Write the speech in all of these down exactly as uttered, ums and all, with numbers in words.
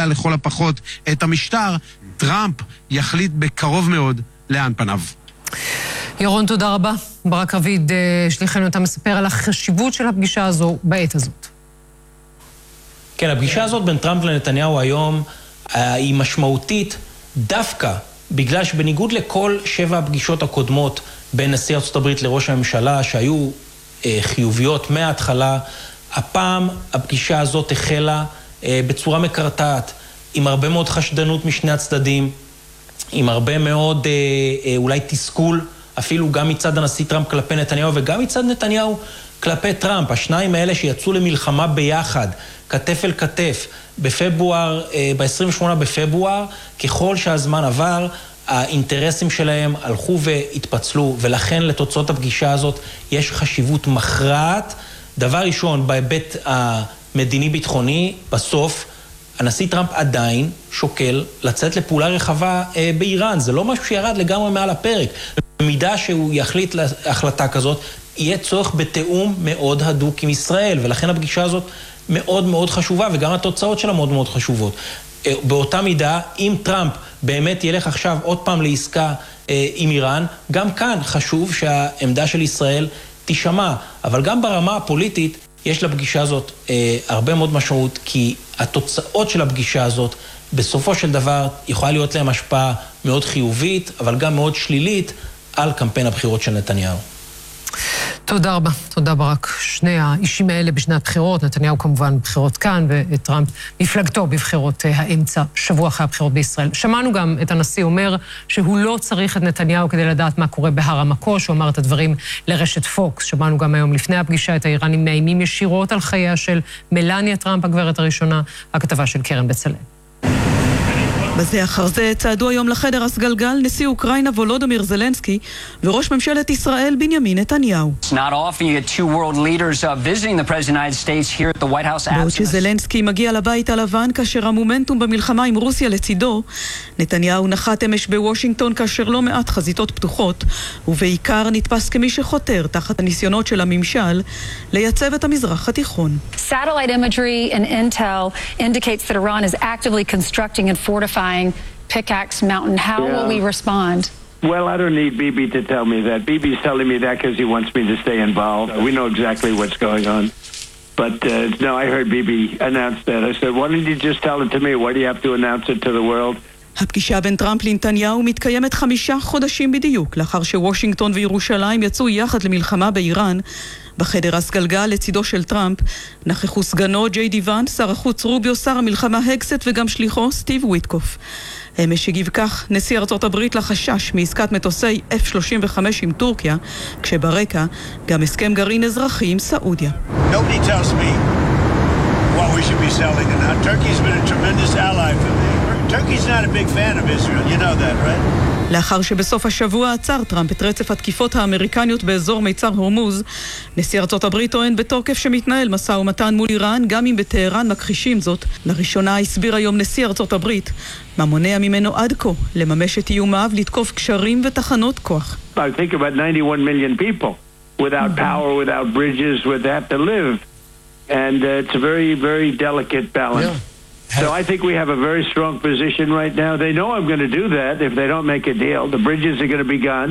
להרגיע לכל הפחות את המשטר, טראמפ יחליט בקרוב מאוד לאן פניו. ירון, תודה רבה. ברק רביד, שליחנו, אתה מספר על החשיבות של הפגישה הזו בעת הזאת. כן, הפגישה הזאת בין טראמפ לנתניהו היום היא משמעותית דווקא בגלל שבניגוד לכל שבע הפגישות הקודמות בין נשיא ארצות הברית לראש הממשלה שהיו אה, חיוביות מההתחלה, הפעם הפגישה הזאת החלה אה, בצורה מקרטעת, עם הרבה מאוד חשדנות משני הצדדים, עם הרבה מאוד אה, אה, אולי תסכול, אפילו גם מצד הנשיא טראמפ כלפי נתניהו וגם מצד נתניהו כלפי טראמפ. השניים האלה שיצאו למלחמה ביחד, כתף אל כתף, בפברואר, ב-עשרים ושמונה בפברואר, ככל שהזמן עבר, האינטרסים שלהם הלכו והתפצלו, ולכן לתוצאות הפגישה הזאת יש חשיבות מכרעת. דבר ראשון, בהיבט המדיני-ביטחוני, בסוף, הנשיא טראמפ עדיין שוקל לצאת לפעולה רחבה באיראן. זה לא משהו שירד לגמרי מעל הפרק. במידה שהוא יחליט להחלטה כזאת, יהיה צורך בתיאום מאוד הדוק עם ישראל, ולכן הפגישה הזאת מאוד מאוד חשובה, וגם התוצאות שלה מאוד מאוד חשובות. באותה מידה, אם טראמפ באמת ילך עכשיו עוד פעם לעסקה אה, עם איראן, גם כאן חשוב שהעמדה של ישראל תשמע, אבל גם ברמה הפוליטית יש לפגישה הזאת אה, הרבה מאוד משמעות, כי התוצאות של הפגישה הזאת בסופו של דבר יכולה להיות להם השפעה מאוד חיובית, אבל גם מאוד שלילית על קמפיין הבחירות של נתניהו. תודה רבה, תודה ברק. שני האישים האלה בשני הבחירות, נתניהו כמובן בבחירות כאן, וטראמפ מפלגתו בבחירות האמצע, שבוע אחרי הבחירות בישראל. שמענו גם את הנשיא אומר שהוא לא צריך את נתניהו כדי לדעת מה קורה בהר המקוש, הוא אמר את הדברים לרשת פוקס. שמענו גם היום לפני הפגישה את האיראנים מאיימים ישירות על חייה של מלניה טראמפ, הגברת הראשונה, הכתבה של קרן בצלאל. בזה אחר זה צעדו היום לחדר הסגלגל נשיא אוקראינה וולודומיר זלנסקי וראש ממשלת ישראל בנימין נתניהו. בעוד שזלנסקי מגיע לבית הלבן כאשר המומנטום במלחמה עם רוסיה לצידו, נתניהו נחת אמש בוושינגטון כאשר לא מעט חזיתות פתוחות, ובעיקר נתפס כמי שחותר תחת הניסיונות של הממשל לייצב את המזרח התיכון. Satellite imagery and intel indicates that Iran is actively constructing and fortifying Pickaxe Mountain. How yeah. will we respond? Well, I don't need Bibi to tell me that. Bibi's telling me that because he wants me to stay involved. We know exactly what's going on. But uh, no, I heard Bibi announce that. I said, why don't you just tell it to me? Why do you have to announce it to the world? הפגישה בין טראמפ לנתניהו מתקיימת חמישה חודשים בדיוק, לאחר שוושינגטון וירושלים יצאו יחד למלחמה באיראן. בחדר הסגלגל לצידו של טראמפ נכחו סגנו ג'יי די ואנס, שר החוץ רוביו, שר המלחמה הגסט וגם שליחו סטיב וויטקוף. אמש הגיב כך נשיא ארצות הברית לחשש מעסקת מטוסי אף שלושים וחמש עם טורקיה, כשברקע גם הסכם גרעין אזרחי עם סעודיה. Nobody tells me what we should be selling and how. Turkey's been a tremendous ally for me. Turkey's not a big fan of Israel. You know that, right? לאחר שבסוף השבוע עצר טראמפ את רצף התקיפות האמריקניות באזור מיצר הורמוז, נשיא ארצות הברית טוען בתוקף שמתנהל משא ומתן מול איראן, גם אם בטהרן מכחישים זאת. לראשונה הסביר היום נשיא ארצות הברית מה מונע ממנו עד כה לממש את איומיו לתקוף קשרים ותחנות כוח. I think about ninety-one million people without power, without bridges, would have to live. And uh, it's a very, very delicate balance. Yeah. So I think we have a very strong position right now. They know I'm going to do that if they don't make a deal. The bridges are going to be gone.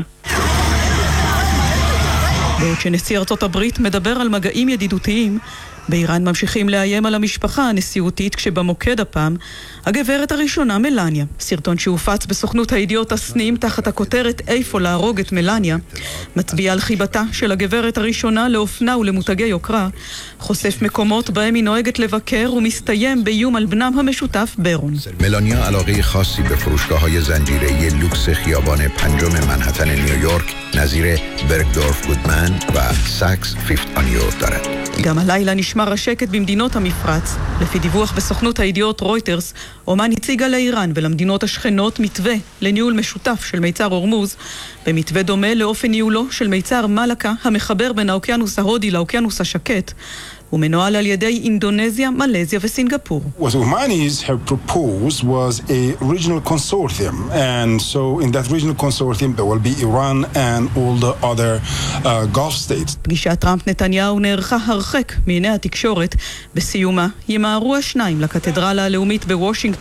בעוד שנשיא ארצות הברית מדבר על מגעים ידידותיים, באיראן ממשיכים לאיים על המשפחה הנשיאותית, כשבמוקד הפעם הגברת הראשונה מלניה. סרטון שהופץ בסוכנות הידיעות הסנים תחת הכותרת איפה להרוג את מלניה מצביע על חיבתה של הגברת הראשונה לאופנה ולמותגי יוקרה, חושף מקומות בהם היא נוהגת לבקר ומסתיים באיום על בנם המשותף ברון. מלניה עلاقه خاصی به فروشگاه‌های زنجیره‌ای لوکس خیابان پنجم منهتن نیویورک نظیر برگدورف گودمن و ساکس فیفت آنیو دارد. גם הלילה נשמר השקט במדינות המפרץ. לפי דיווח בסוכנות הידיעות רויטרס, אומן הציגה לאיראן ולמדינות השכנות מתווה לניהול משותף של מיצר הורמוז, במתווה דומה לאופן ניהולו של מיצר מלכה המחבר בין האוקיינוס ההודי לאוקיינוס השקט, ומנוהל על ידי אינדונזיה, מלזיה וסינגפור. What Omanis have proposed was a regional consortium, and so in that regional consortium there will be Iran and all the other uh, Gulf states. פגישת טראמפ נתניהו נערכה הרחק מעיני התקשורת. בסיומה ימהרו השניים לקתדרלה הלאומית בוושינגטון